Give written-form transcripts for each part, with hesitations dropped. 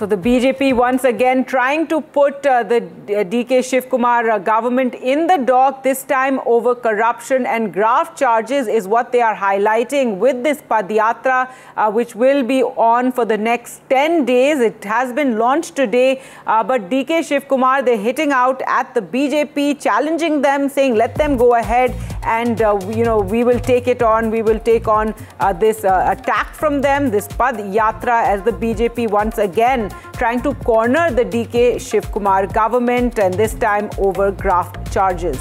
So the BJP once again trying to put the DK Shiv Kumar government in the dock, this time over corruption and graft charges is what they are highlighting with this Padyatra, which will be on for the next 10 days. It has been launched today, but DK Shiv Kumar, they're hitting out at the BJP, challenging them, saying let them go ahead and, we will take it on. We will take on this attack from them, this Padyatra, as the BJP once again trying to corner the DK Shiv Kumar government, and this time over graft charges.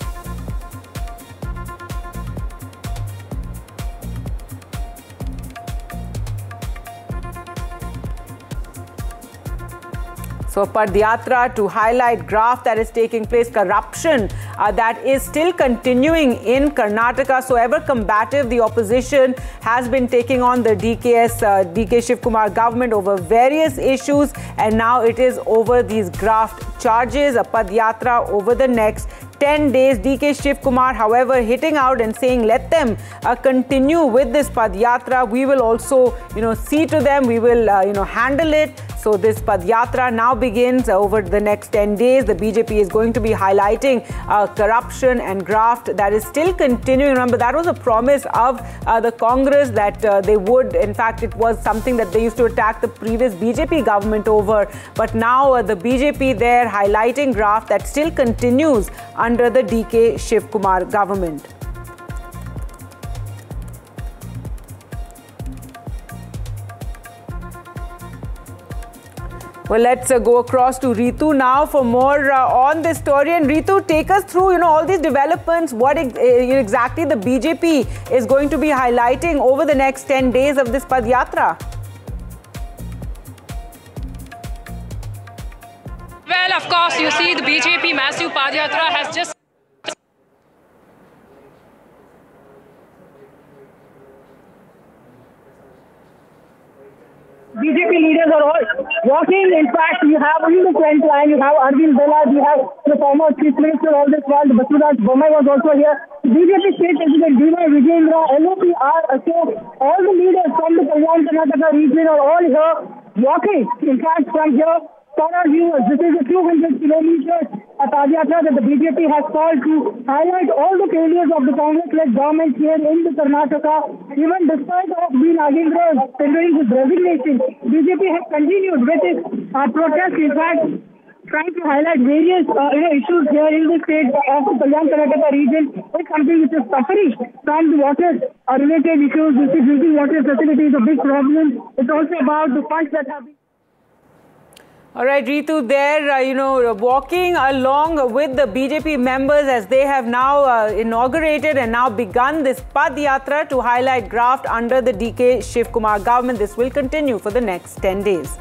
So Padyatra to highlight graft that is taking place, corruption that is still continuing in Karnataka. So ever combative, the opposition has been taking on the DK Shiv Kumar government over various issues, and now it is over these graft charges, a Padyatra over the next 10 days. DK Shiv Kumar, however, hitting out and saying let them continue with this Padyatra. We will also, see to them. We will, handle it. So this Padyatra now begins over the next 10 days. The BJP is going to be highlighting corruption and graft that is still continuing. Remember, that was a promise of the Congress that they would. In fact, it was something that they used to attack the previous BJP government over. But now the BJP there highlighting graft that still continues under the DK Shiv Kumar government. Well, let's go across to Ritu now for more on this story. And Ritu, take us through, all these developments, what exactly the BJP is going to be highlighting over the next 10 days of this Padyatra. Well, of course, you see the BJP massive Padyatra has just BJP leaders are all walking. In fact, you have in the front line, you have Arvind Bella, you have the former Chief Minister, all this while Basuraj Bommai was also here. BJP State President D.Y. Vijayendra, LOPR, Ashok, all the leaders from the Kalyan Karnataka region are all here walking. In fact, from here, for our viewers, this is a 200 kilometers Padyatra that the BJP has called to highlight all the failures of the Congress-led government here in the Karnataka. Even despite of B. Nagendra tendering his resignation, BJP has continued with its protest. In fact, trying to highlight various issues here in the state of the Kalyan Karnataka region. It's something which is suffering from the water-related issues. This is drinking water facility is a big problem. It's also about the funds that have been... All right, Ritu, there, walking along with the BJP members as they have now inaugurated and now begun this Padyatra to highlight graft under the DK Shiv Kumar government. This will continue for the next 10 days.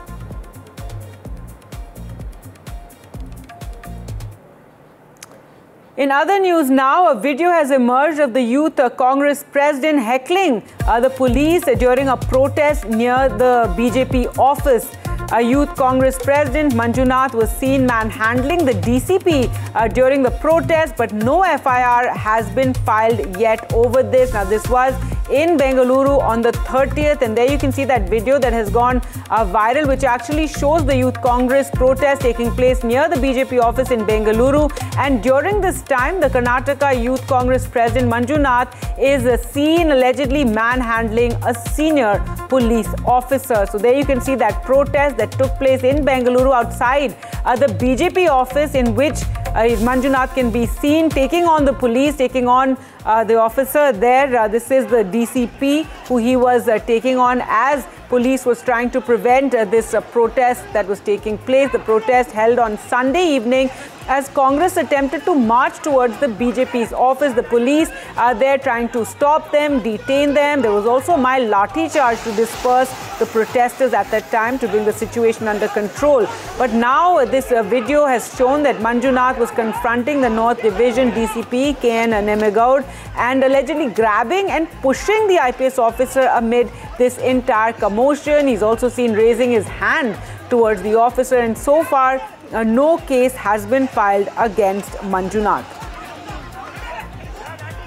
In other news now, a video has emerged of the Youth Congress president heckling the police during a protest near the BJP office. A Youth Congress President Manjunath was seen manhandling the DCP during the protest, but no FIR has been filed yet over this. Now, this was in Bengaluru on the 30th, and there you can see that video that has gone viral, which actually shows the Youth Congress protest taking place near the BJP office in Bengaluru. And during this time, the Karnataka Youth Congress President Manjunath is seen allegedly manhandling a senior police officer. So there you can see that protest that took place in Bengaluru outside the BJP office, in which Manjunath can be seen taking on the police, taking on the officer there. This is the DCP who he was taking on as police was trying to prevent this protest that was taking place. The protest held on Sunday evening as Congress attempted to march towards the BJP's office. The police are there trying to stop them, detain them. There was also a mild lathi charge to disperse the protesters at that time to bring the situation under control. But now this video has shown that Manjunath was confronting the North Division DCP, KN Nemagoud, and allegedly grabbing and pushing the IPS officer amid this entire commotion. He's also seen raising his hand towards the officer, and so far no case has been filed against Manjunath.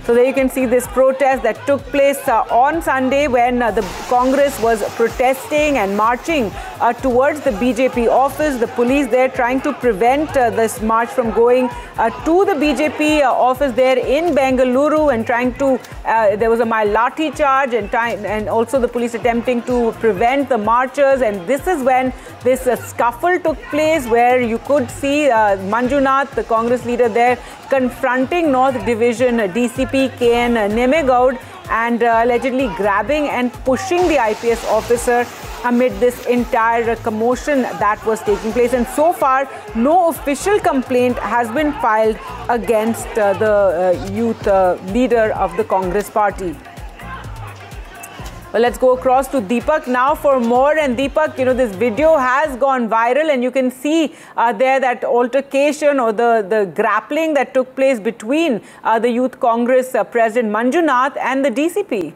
So there you can see this protest that took place on Sunday when the Congress was protesting and marching towards the BJP office. The police there trying to prevent this march from going to the BJP office there in Bengaluru, and trying to, there was a mild lathi charge, and also the police attempting to prevent the marchers. And this is when this scuffle took place, where you could see Manjunath, the Congress leader there, confronting North Division DCP KN Nemegaud and allegedly grabbing and pushing the IPS officer amid this entire commotion that was taking place. And so far, no official complaint has been filed against the youth leader of the Congress party. Well, let's go across to Deepak now for more. And Deepak, you know, this video has gone viral, and you can see there that altercation or the grappling that took place between the Youth Congress President Manjunath and the DCP.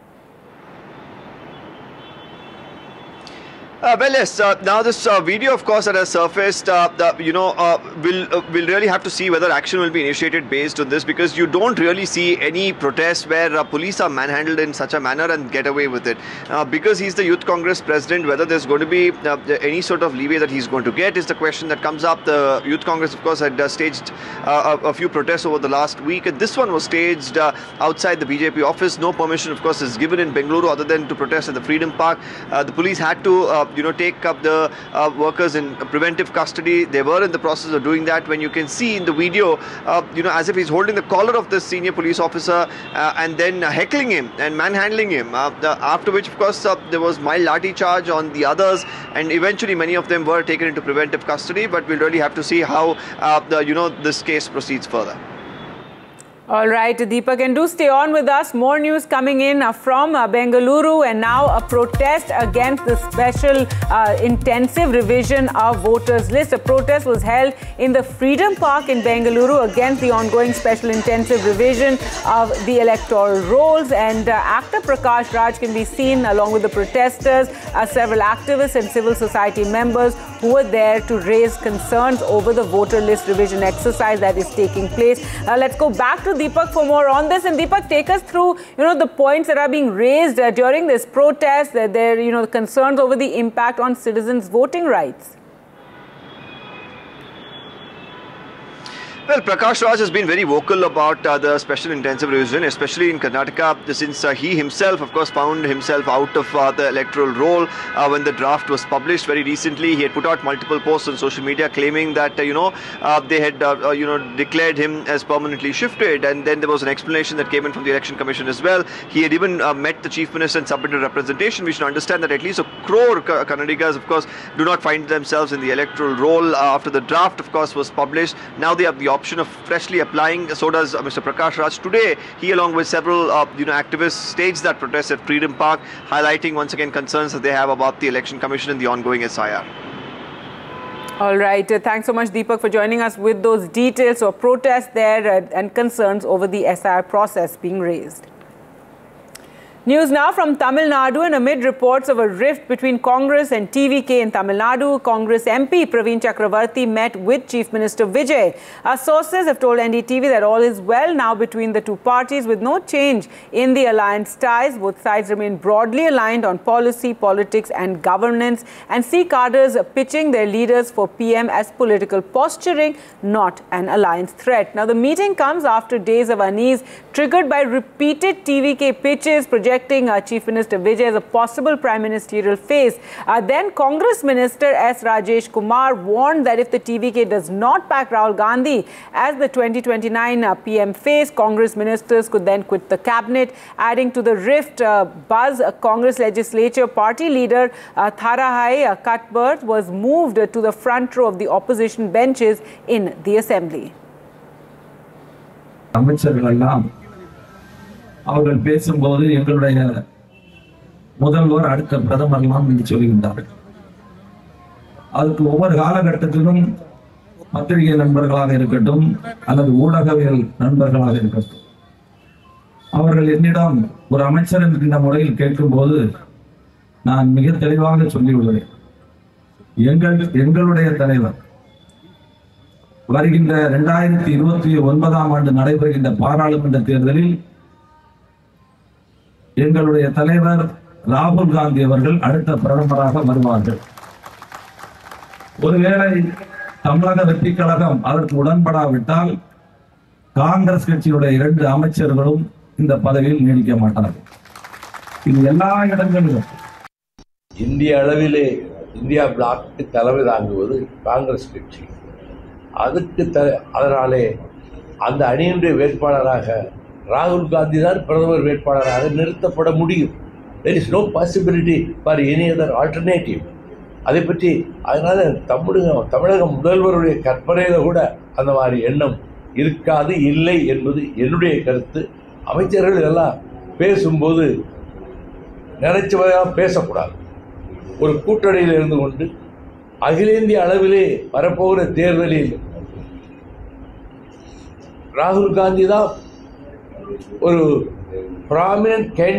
Well, yes. Now this video, of course, that has surfaced, we'll really have to see whether action will be initiated based on this, because you don't really see any protests where police are manhandled in such a manner and get away with it. Because he's the Youth Congress president, whether there's going to be any sort of leeway that he's going to get is the question that comes up. The Youth Congress, of course, had staged a few protests over the last week, and this one was staged outside the BJP office. No permission, of course, is given in Bengaluru other than to protest at the Freedom Park. The police had to take up the workers in preventive custody. They were in the process of doing that, when you can see in the video, as if he's holding the collar of this senior police officer and then heckling him and manhandling him. After which, of course, there was mild lathi charge on the others, and eventually many of them were taken into preventive custody. But we'll really have to see how this case proceeds further. All right, Deepak, and do stay on with us. More news coming in from Bengaluru, and now a protest against the special intensive revision of voters list. A protest was held in the Freedom Park in Bengaluru against the ongoing special intensive revision of the electoral rolls. And actor Prakash Raj can be seen along with the protesters, several activists and civil society members who were there to raise concerns over the voter list revision exercise that is taking place. Let's go back to Deepak for more on this. And Deepak, take us through, the points that are being raised during this protest. There, concerns over the impact on citizens' voting rights. Well, Prakash Raj has been very vocal about the special intensive revision, especially in Karnataka, since he himself, of course, found himself out of the electoral roll when the draft was published very recently. He had put out multiple posts on social media claiming that, they had, declared him as permanently shifted. And then there was an explanation that came in from the Election Commission as well. He had even met the Chief Minister and submitted representation. We should understand that at least 1 crore Kannadigas, of course, do not find themselves in the electoral roll after the draft, of course, was published. Now they have the option of freshly applying. So does Mr. Prakash Raj. Today, he along with several activists staged that protest at Freedom Park, highlighting once again concerns that they have about the Election Commission and the ongoing SIR. All right. Thanks so much, Deepak, for joining us with those details of protests there and concerns over the SIR process being raised. News now from Tamil Nadu, and amid reports of a rift between Congress and TVK in Tamil Nadu, Congress MP Praveen Chakravarti met with Chief Minister Vijay. Our sources have told NDTV that all is well now between the two parties, with no change in the alliance ties. Both sides remain broadly aligned on policy, politics and governance, and see cadres pitching their leaders for PM as political posturing, not an alliance threat. Now, the meeting comes after days of unease triggered by repeated TVK pitches projecting Chief Minister Vijay as a possible prime ministerial face. Then Congress Minister S. Rajesh Kumar warned that if the TVK does not back Rahul Gandhi as the 2029 PM face, Congress ministers could then quit the cabinet. Adding to the rift buzz, Congress legislature party leader Tharahai Cuthbert was moved to the front row of the opposition benches in the assembly. அவர்கள் பேசும்போது எங்களுடைய முதல்வர் அடுத்த பிரதமர்லாம் என்று சொல்கின்றார்கள். அதுக்கு ஒவ்வொரு காலகட்டத்திலும் பத்திரிகை நண்பர்களாக இருக்கட்டும் அல்லது ஊடகவியல் நண்பர்களாக இருக்கட்டும், அவர்கள் என்னிடம் ஒரு அமைச்சர் என்கின்ற முறையில் கேட்கும்போது நான் மிக தெளிவாக சொல்லியுள்ளேன். எங்களுடைய தலைவர் வருகின்ற 2029ஆம் ஆண்டு நடைபெறுகின்ற பாராளுமன்ற தேர்தலில் எங்களுடைய தலைவர் ராகுல் காந்தி அவர்கள் அடுத்த பிரதமராக வருவார்கள். ஒருவேளை தமிழக வெற்றி கழகம் அதற்கு உடன்படாவிட்டால் காங்கிரஸ் கட்சியுடைய 2 அமைச்சர்களும் இந்த பதவியில் நீடிக்க மாட்டார்கள். இது எல்லா இடங்களிலும் இந்திய அளவிலே இந்தியா பிளாக்கு தலைமை தாங்குவது காங்கிரஸ் கட்சி. அதனாலே அந்த அணியினுடைய வேட்பாளராக ராகுல் காந்தி தான் பிரதமர் வேட்பாளராக நிறுத்தப்பட முடியும். there is no possibility for any other alternative. அதை பற்றி அதனால தமிழக முதல்வருடைய கற்பனையில கூட அந்த மாதிரி எண்ணம் இருக்காது, இல்லை என்பது என்னுடைய கருத்து. அமைச்சர்கள் எல்லாம் பேசும்போது நினைச்சவதாக பேசக்கூடாது. ஒரு கூட்டணியில் இருந்து கொண்டு அகில இந்திய அளவிலே வரப்போகிற தேர்தலில் ராகுல் காந்தி தான் ஒரு ப்ராமினன்ட்